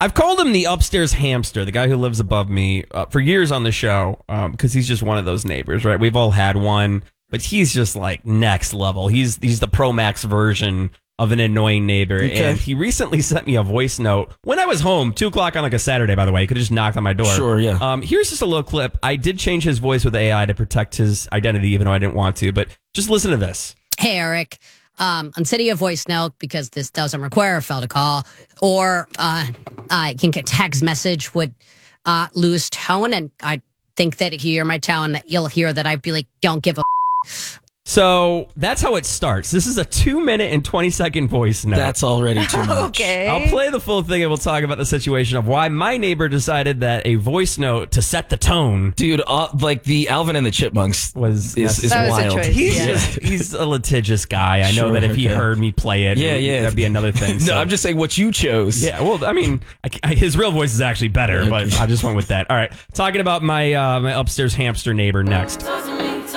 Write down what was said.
I've called him the upstairs hamster, the guy who lives above me, for years on the show, because he's just one of those neighbors, right? We've all had one, but he's just like next level. He's the Pro Max version of an annoying neighbor. Okay. And he recently sent me a voice note when I was home, 2 o'clock on like a Saturday, by the way. He could have just knocked on my door. Sure, yeah. Here's just a little clip. I did change his voice with AI to protect his identity, even though I didn't want to, but just listen to this. Hey, Eric. I'm sending you a voice note because this doesn't require a phone to call, or I think a text message would lose tone, and I think that if you hear my tone, that you'll hear that I'd be like, don't give a So that's how it starts. This is a 2-minute and 20-second voice note. That's already too much. Okay. I'll play the full thing and we'll talk about the situation of why my neighbor decided that a voice note to set the tone. Dude, like the Alvin and the Chipmunks is wild. He's a litigious guy. I know that if he heard me play it, that'd be another thing. No, I'm just saying what you chose. Yeah, well, I mean, his real voice is actually better, but I just went with that. All right, talking about my my upstairs hamster neighbor next.